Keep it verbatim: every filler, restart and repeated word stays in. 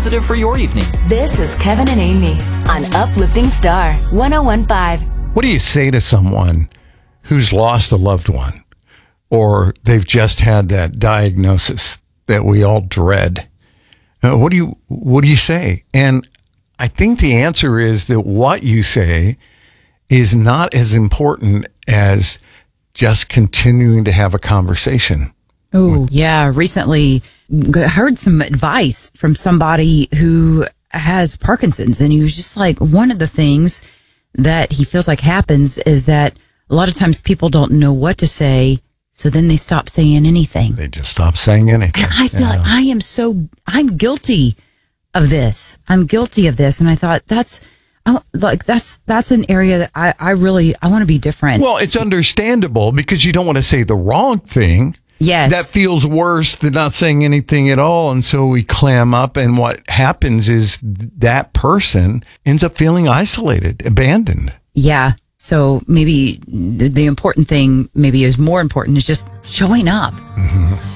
positive for your evening. This is Kevin and Amy on Uplifting Star one oh one point five. What do you say to someone who's lost a loved one, or they've just had that diagnosis that we all dread? Uh, what do you what do you say? And I think the answer is that what you say is not as important as just continuing to have a conversation. Oh, yeah. Recently heard some advice from somebody who has Parkinson's, and he was just like, one of the things that he feels like happens is that a lot of times people don't know what to say, so then they stop saying anything. They just stop saying anything. And I feel yeah. like I am so, I'm guilty of this. I'm guilty of this. And I thought that's, oh, like that's, that's an area that I, I really, I want to be different. Well, it's understandable because you don't want to say the wrong thing. Yes. That feels worse than not saying anything at all. And so we clam up. And what happens is that person ends up feeling isolated, abandoned. Yeah. So maybe the, the important thing, maybe is more important, is just showing up. Mm-hmm.